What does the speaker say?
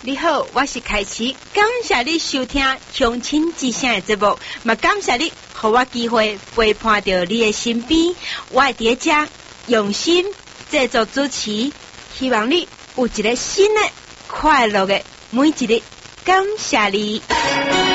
你好，我是凯奇，感谢你收听《乡亲之声》的节目，嘛感谢你，给我机会陪伴到你的身边，我会伫遮用心制作主持，希望你有一个新的快乐的每一日，感谢你。